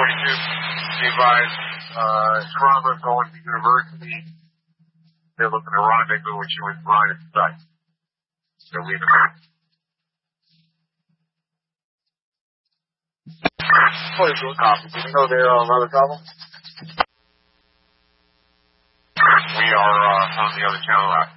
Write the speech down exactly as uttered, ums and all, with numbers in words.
forty-two, be advised, uh, trauma going to university. They're looking to rendezvous with you in Brian tonight. So leave it there. forty-two, copy. Do you know there are another trouble? We are, uh, on the other channel out.